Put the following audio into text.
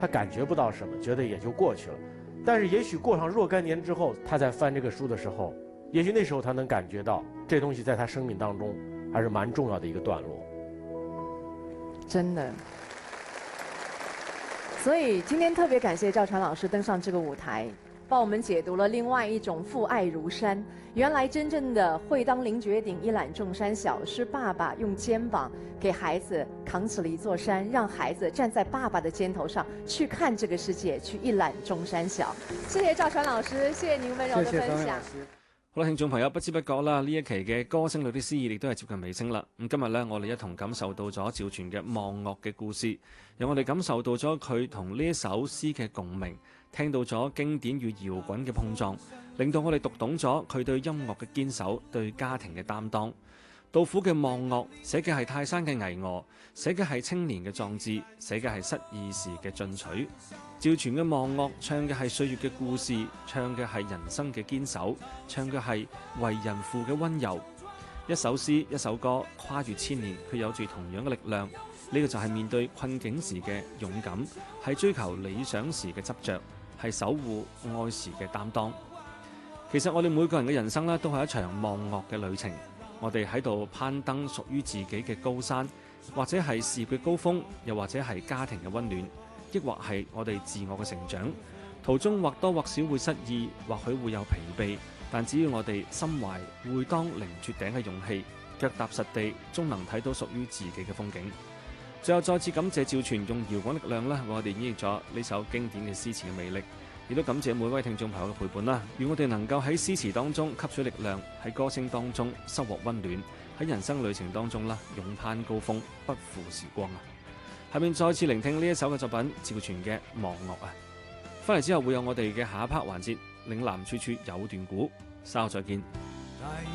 他感觉不到什么，觉得也就过去了。但是也许过上若干年之后，他在翻这个书的时候，也许那时候他能感觉到这东西在他生命当中还是蛮重要的一个段落。 真的。所以今天特别感谢赵传老师登上这个舞台，帮我们解读了另外一种父爱如山。原来真正的会当凌绝顶，一览众山小，是爸爸用肩膀给孩子扛起了一座山，让孩子站在爸爸的肩头上去看这个世界，去一览众山小。谢謝趙傳老師，謝謝您溫柔的分享。 好啦，聽眾朋友，不知不覺啦，呢一期嘅歌聲裏的詩意亦都係接近尾聲啦。咁今日呢，我哋一同感受到咗趙傳嘅望樂嘅故事，讓我哋感受到咗佢同呢一首詩嘅共鳴，聽到咗經典與搖滾嘅碰撞，令到我哋讀懂咗佢對音樂嘅堅守，對家庭嘅擔當。杜甫嘅望樂寫嘅係泰山嘅巍峨，寫嘅係青年嘅壯志，寫嘅係失意時嘅進取。趙傳嘅望樂唱嘅係歲月嘅故事，唱嘅係人生嘅堅守，唱嘅係為人父嘅溫柔。一首詩一首歌跨越千年，佢有住同樣嘅力量。呢個就係面對困境時嘅勇敢，係追求理想時嘅執着，係守護愛時嘅擔當。其實我哋每個人嘅人生都係一場望樂嘅旅程。我哋喺度攀登屬於自己嘅高山，或者係事業嘅高峰，又或者係家庭嘅溫暖，抑或係我哋自我嘅成長。途中或多或少會失意，或許會有疲憊，但只要我哋心懷會當凌絕頂嘅勇氣，腳踏實地，終能睇到屬於自己嘅風景。最後再次感謝趙傳用搖滾力量為我哋演繹咗呢首經典嘅詩詞嘅魅力。亦都感謝每位聽眾朋友嘅陪伴啦，願我哋能夠喺詩詞當中吸取力量，喺歌聲當中收穫溫暖，喺人生旅程當中勇攀高峰，不負時光啊！下面再次聆聽呢一首嘅作品，趙傳嘅《望樂》啊！翻嚟之後會有我哋嘅下一 part 環節，嶺南處處有段古，稍後再見。